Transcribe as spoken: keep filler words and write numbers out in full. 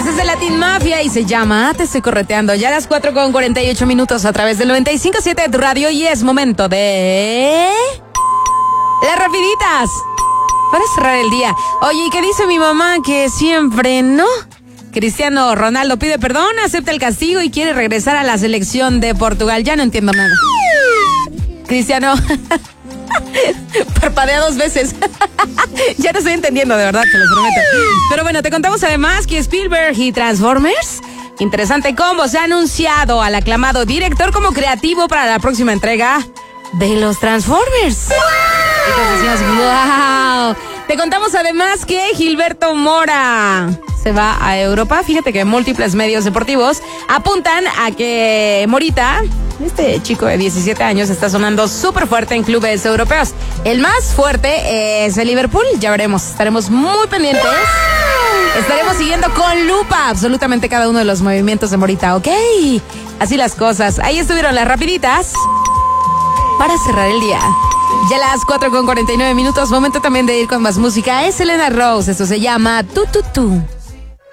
Ese es de Latin Mafia y se llama Te estoy correteando. Ya a las cuatro con cuarenta y ocho minutos a través del noventa y cinco punto siete de tu radio y es momento de... Las rapiditas. Para cerrar el día. Oye, ¿y qué dice mi mamá? Que siempre no... Cristiano Ronaldo pide perdón, acepta el castigo y quiere regresar a la selección de Portugal. Ya no entiendo nada. Cristiano, parpadea dos veces. Ya no estoy entendiendo, de verdad, te lo prometo. Pero bueno, te contamos además que Spielberg y Transformers, interesante combo, se ha anunciado al aclamado director como creativo para la próxima entrega de los Transformers. Entonces decimos, wow. Te contamos además que Gilberto Mora se va a Europa. Fíjate que múltiples medios deportivos apuntan a que Morita, este chico de diecisiete años, está sonando súper fuerte en clubes europeos. El más fuerte es el Liverpool. Ya veremos, estaremos muy pendientes. Estaremos siguiendo con lupa absolutamente cada uno de los movimientos de Morita, ¿ok? Así las cosas. Ahí estuvieron las rapiditas para cerrar el día. Ya a las cuatro con cuarenta y nueve minutos, momento también de ir con más música. Es Selena Rose, esto se llama Tu Tu Tu.